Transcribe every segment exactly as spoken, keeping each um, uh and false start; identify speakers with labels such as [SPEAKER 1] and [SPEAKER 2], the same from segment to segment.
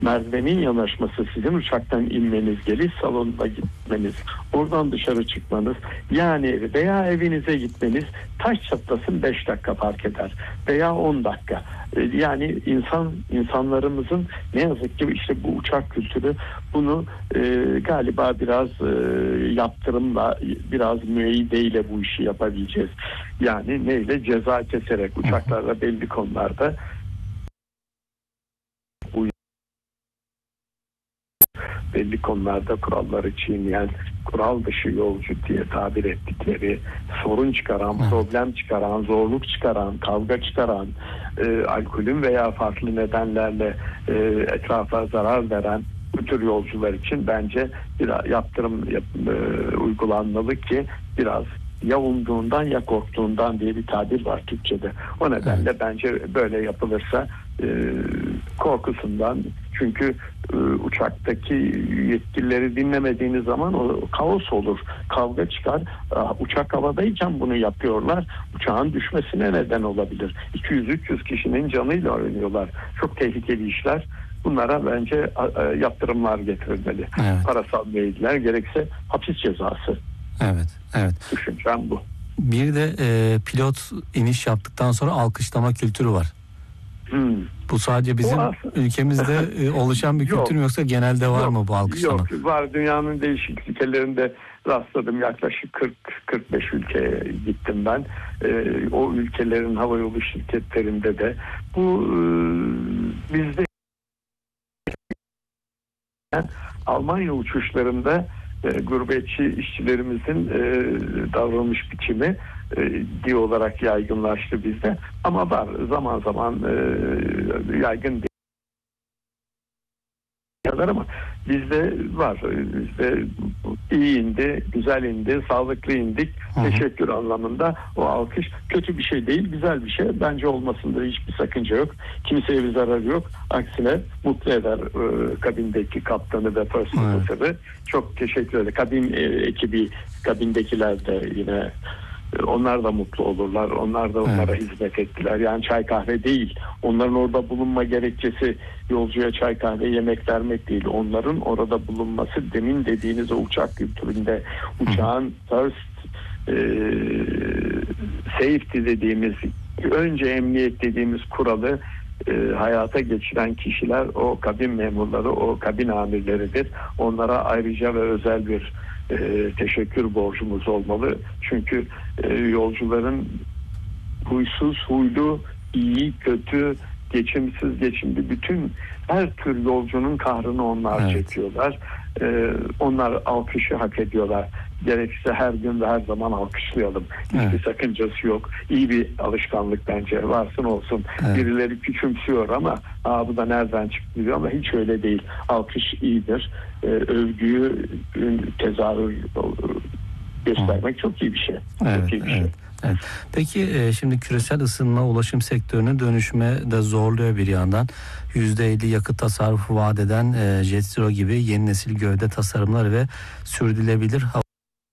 [SPEAKER 1] merdivenin yanaşması, sizin uçaktan inmeniz, geliş salonuna gitmeniz, oradan dışarı çıkmanız, yani veya evinize gitmeniz taş çatlasın beş dakika fark eder veya on dakika. Yani insan insanlarımızın ne yazık ki işte bu uçak kültürü bunu e, galiba biraz e, yaptırımla, biraz müeyyideyle bu işi yapabileceğiz. Yani neyle? Ceza keserek uçaklarda belli konularda belli konularda kuralları çiğneyen, kural dışı yolcu diye tabir ettikleri, sorun çıkaran, problem çıkaran, zorluk çıkaran, kavga çıkaran, e, alkolün veya farklı nedenlerle e, etrafa zarar veren bu tür yolcular için bence bir yaptırım yap, e, uygulanmalı ki biraz ya umduğundan ya korktuğundan diye bir tabir var Türkçe'de. O nedenle evet. bence böyle yapılırsa e, korkusundan, çünkü e, uçaktaki yetkilileri dinlemediğiniz zaman o kaos olur, kavga çıkar. E, uçak havadayken bunu yapıyorlar, uçağın düşmesine neden olabilir. iki yüz üç yüz kişinin canıyla oynuyorlar. Çok tehlikeli işler. Bunlara bence e, yaptırımlar getirilmeli. Evet. Parasal müeyyideler, gerekse hapis cezası.
[SPEAKER 2] Evet, evet.
[SPEAKER 1] Düşüncem bu.
[SPEAKER 2] Bir de e, pilot iniş yaptıktan sonra alkışlama kültürü var. Hmm. Bu sadece bizim aslında ülkemizde e, oluşan bir kültür mü, yoksa genelde var yok, mı bu alkışlama?
[SPEAKER 1] Yok, var. Dünyanın değişik ülkelerinde rastladım. Yaklaşık kırk kırk beş ülkeye gittim ben. E, o ülkelerin havayolu şirketlerinde de bu e, bizde Almanya uçuşlarında e, gurbetçi işçilerimizin e, davranış biçimi e, diye olarak yaygınlaştı bizde. Ama var, zaman zaman e, yaygın değil. Ama bizde var. Bizde iyi indi, güzel indi, sağlıklı indik. Hı-hı. Teşekkür anlamında o alkış kötü bir şey değil, güzel bir şey. Bence olmasında hiçbir sakınca yok. Kimseye bir zarar yok. Aksine mutlu eder e, kabindeki kaptanı ve first officer'ı. Çok teşekkür ederim. Kabin e, ekibi, kabindekiler de yine onlar da mutlu olurlar. Onlar da onlara evet. hizmet ettiler. Yani çay kahve değil. Onların orada bulunma gerekçesi yolcuya çay kahve yemek vermek değil. Onların orada bulunması, demin dediğiniz o uçak kültüründe uçağın first e, safety dediğimiz, önce emniyet dediğimiz kuralı e, hayata geçiren kişiler o kabin memurları, o kabin amirleridir. Onlara ayrıca ve özel bir e, teşekkür borcumuz olmalı. Çünkü e, yolcuların huysuz, huylu, iyi, kötü, geçimsiz, geçimli bütün her tür yolcunun kahrını onlar evet. çekiyorlar. Ee, onlar alkışı hak ediyorlar. Gerekirse her gün ve her zaman alkışlayalım. Hiçbir evet. sakıncası yok. İyi bir alışkanlık bence. Varsın olsun. Evet. Birileri küçümsüyor ama Aa, bu da nereden çıktı diyor ama hiç öyle değil. Alkış iyidir. Ee, övgüyü tezahür göstermek evet. çok iyi bir şey.
[SPEAKER 2] Evet,
[SPEAKER 1] çok iyi bir
[SPEAKER 2] evet.
[SPEAKER 1] şey.
[SPEAKER 2] Evet. Peki e, şimdi küresel ısınma ulaşım sektörünün dönüşüme de zorluyor bir yandan. yüzde elli yakıt tasarrufu vaat eden e, Jet Zero gibi yeni nesil gövde tasarımları ve sürdürülebilir hava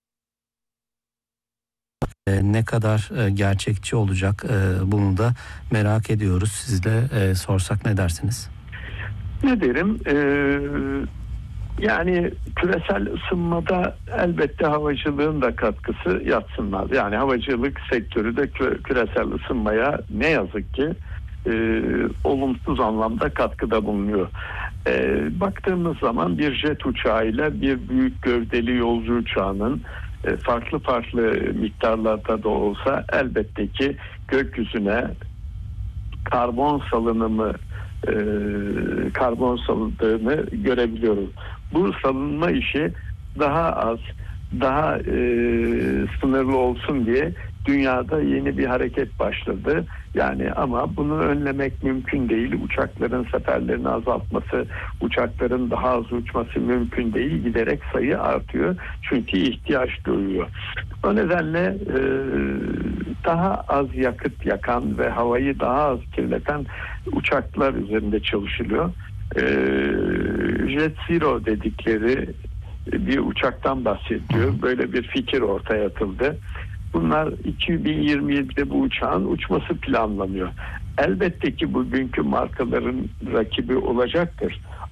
[SPEAKER 2] e, ne kadar e, gerçekçi olacak e, bunu da merak ediyoruz. Sizle e, sorsak ne dersiniz?
[SPEAKER 1] Ne derim? Eee Yani küresel ısınmada elbette havacılığın da katkısı yadsınmaz. Yani havacılık sektörü de küresel ısınmaya ne yazık ki e, olumsuz anlamda katkıda bulunuyor. E, baktığımız zaman bir jet uçağıyla bir büyük gövdeli yolcu uçağının e, farklı farklı miktarlarda da olsa elbette ki gökyüzüne karbon salınımı e, karbon salındığını görebiliyoruz. Bu salınma işi daha az, daha e, sınırlı olsun diye dünyada yeni bir hareket başladı. Yani ama bunu önlemek mümkün değil. Uçakların seferlerini azaltması, uçakların daha az uçması mümkün değil. Giderek sayı artıyor. Çünkü ihtiyaç duyuyor. O nedenle e, daha az yakıt yakan ve havayı daha az kirleten uçaklar üzerinde çalışılıyor. E, Jet Zero dedikleri bir uçaktan bahsediyor. Böyle bir fikir ortaya atıldı. Bunlar iki bin yirmi yedide bu uçağın uçması planlanıyor. Elbette ki bugünkü markaların rakibi olacaktır.